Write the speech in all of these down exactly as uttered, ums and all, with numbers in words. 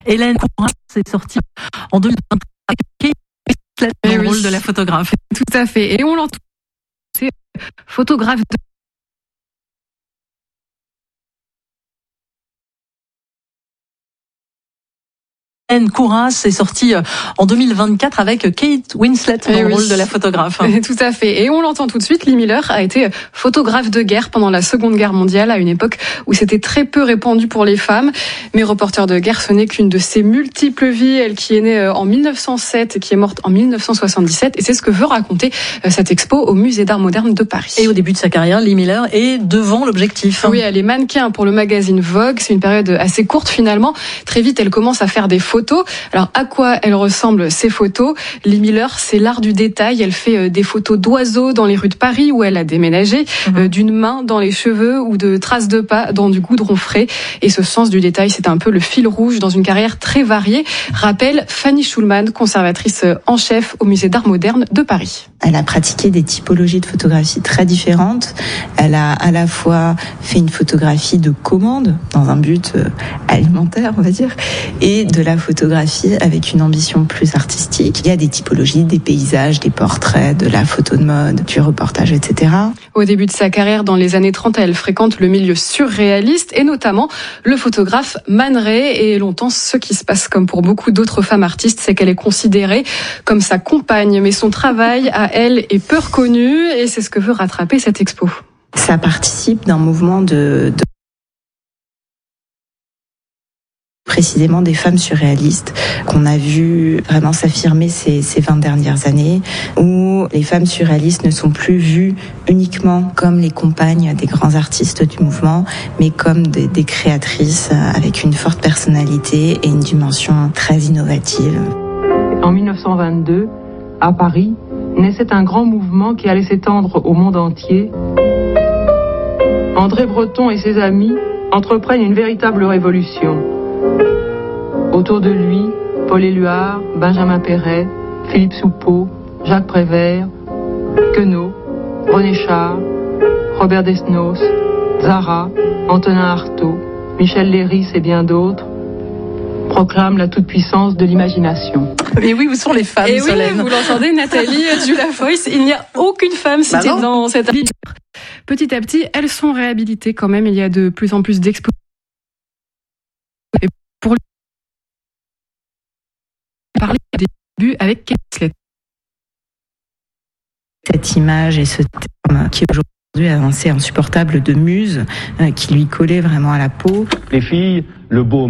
Hélène Courras est sortie en deux mille vingt-trois avec le oui. rôle de la photographe. Tout à fait. Et on l'entend, c'est photographe de Hélène Courras est sortie en deux mille vingt-quatre avec Kate Winslet dans et le oui. rôle de la photographe. Tout à fait. Et on l'entend tout de suite, Lee Miller a été photographe de guerre pendant la Seconde Guerre mondiale, à une époque où c'était très peu répandu pour les femmes. Mais reporter de guerre, ce n'est qu'une de ses multiples vies. Elle qui est née en mille neuf cent sept et qui est morte en mille neuf cent soixante-dix-sept. Et c'est ce que veut raconter cette expo au Musée d'Art Moderne de Paris. Et au début de sa carrière, Lee Miller est devant l'objectif. Oui, elle est mannequin pour le magazine Vogue. C'est une période assez courte finalement. Très vite, elle commence à faire des photos. Alors, à quoi elles ressemblent ces photos? Lee Miller, c'est l'art du détail. Elle fait des photos d'oiseaux dans les rues de Paris où elle a déménagé, mmh. euh, d'une main dans les cheveux ou de traces de pas dans du goudron frais. Et ce sens du détail, c'est un peu le fil rouge dans une carrière très variée, rappelle Fanny Schulman, conservatrice en chef au Musée d'Art Moderne de Paris. Elle a pratiqué des typologies de photographie très différentes. Elle a à la fois fait une photographie de commande dans un but alimentaire, on va dire, et de la photographie avec une ambition plus artistique. Il y a des typologies, des paysages, des portraits, de la photo de mode, du reportage, et cetera. Au début de sa carrière, dans les années trente, elle fréquente le milieu surréaliste et notamment le photographe Man Ray. Et longtemps, ce qui se passe comme pour beaucoup d'autres femmes artistes, c'est qu'elle est considérée comme sa compagne. Mais son travail à elle est peu reconnu et c'est ce que veut rattraper cette expo. Ça participe d'un mouvement de... de... précisément des femmes surréalistes qu'on a vu vraiment s'affirmer ces, ces vingt dernières années, où les femmes surréalistes ne sont plus vues uniquement comme les compagnes des grands artistes du mouvement, mais comme des, des créatrices avec une forte personnalité et une dimension très innovative. En mille neuf cent vingt-deux, à Paris, naissait un grand mouvement qui allait s'étendre au monde entier. André Breton et ses amis entreprennent une véritable révolution. Autour de lui, Paul Éluard, Benjamin Perret, Philippe Soupeau, Jacques Prévert, Queneau, René Char, Robert Desnos, Zara, Antonin Artaud, Michel Léris et bien d'autres proclament la toute-puissance de l'imagination. Et oui, où sont les femmes, Et oui, Solène? vous l'entendez, Nathalie Dulafoyce, il n'y a aucune femme citée bah dans cette... Petit à petit, elles sont réhabilitées quand même. Il y a de plus en plus d'expositions. Et pour parler des débuts avec Kate Winslet. Cette image et ce terme qui aujourd'hui avancé insupportable de muse, euh, qui lui collait vraiment à la peau. Les filles, le beau...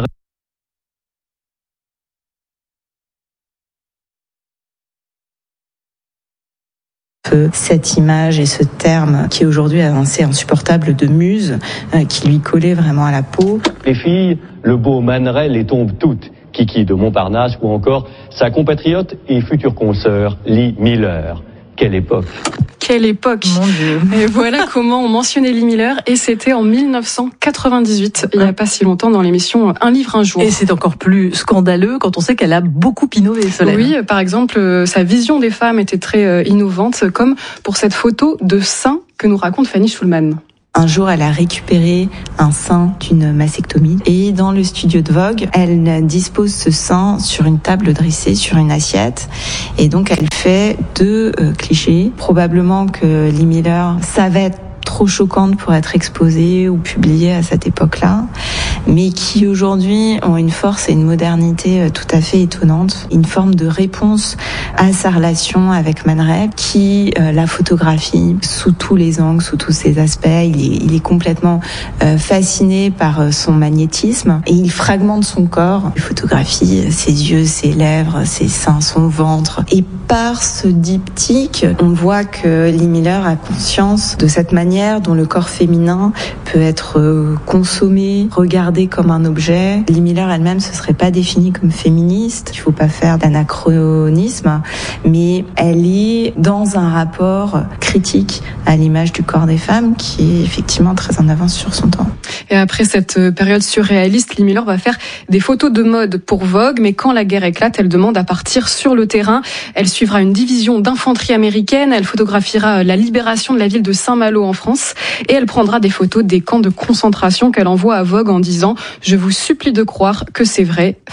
Cette image et ce terme qui aujourd'hui avancé insupportable de muse, euh, qui lui collait vraiment à la peau. Les filles, le beau Man Ray les tombe toutes. Kiki de Montparnasse ou encore sa compatriote et future consoeur Lee Miller. Quelle époque! Quelle époque! Mon Dieu! Et voilà comment on mentionnait Lee Miller, et c'était en mille neuf cent quatre-vingt-dix-huit, il n'y a pas si longtemps, dans l'émission Un livre un jour. Et c'est encore plus scandaleux quand on sait qu'elle a beaucoup innové, Solène. Oui, par exemple, sa vision des femmes était très innovante, comme pour cette photo de sein que nous raconte Fanny Schulman. Un jour, elle a récupéré un sein d'une mastectomie et dans le studio de Vogue, elle dispose ce sein sur une table dressée sur une assiette et donc elle fait deux euh, clichés. Probablement que Lee Miller savait trop choquante pour être exposée ou publiée à cette époque-là, mais qui aujourd'hui ont une force et une modernité tout à fait étonnante, une forme de réponse à sa relation avec Man Ray, qui euh, la photographie sous tous les angles, sous tous ses aspects. Il est, il est complètement euh, fasciné par euh, son magnétisme et il fragmente son corps. Il photographie ses yeux, ses lèvres, ses seins, son ventre. Et par ce diptyque, on voit que Lee Miller a conscience de cette manière dont le corps féminin peut être consommé, regardé comme un objet. Lee Miller elle-même se serait pas définie comme féministe. Il faut pas faire d'anachronisme, mais elle est dans un rapport critique à l'image du corps des femmes qui est effectivement très en avance sur son temps. Et après cette période surréaliste, Lee Miller va faire des photos de mode pour Vogue, mais quand la guerre éclate, elle demande à partir sur le terrain. Elle suivra une division d'infanterie américaine, elle photographiera la libération de la ville de Saint-Malo en France. France. Et elle prendra des photos des camps de concentration qu'elle envoie à Vogue en disant « Je vous supplie de croire que c'est vrai ».